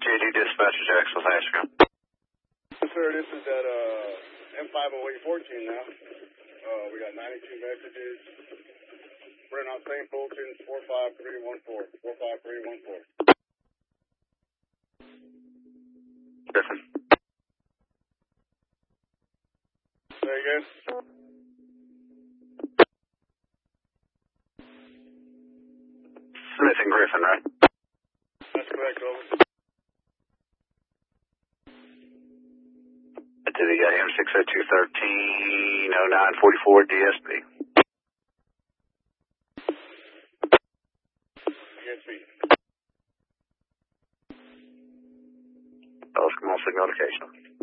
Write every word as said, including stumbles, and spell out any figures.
J D Dispatcher, Jacksonville, Haskell. Yes, sir, this is at uh, M five oh eight fourteen now. Uh, we got ninety-two messages. We're on Saint Fulton's four five three one four. four five three one four. Griffin. Say again? Smith and Griffin, right? That's correct, over. To the uh, M six oh two thirteen oh nine forty-four D S P. D S P. Oscar, signal location.